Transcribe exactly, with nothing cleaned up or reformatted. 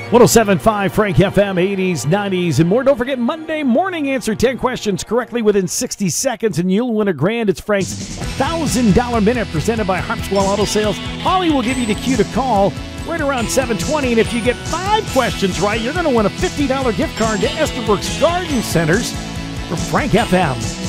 one oh seven point five Frank F M, eighties, nineties, and more. Don't forget, Monday morning, answer ten questions correctly within sixty seconds, and you'll win a grand. It's Frank's one thousand dollars minute presented by Harpswell Auto Sales. Holly will give you the cue to call right around seven twenty, and if you get five questions right, you're going to win a fifty dollars gift card to Esterbrook's Garden Centers for Frank F M.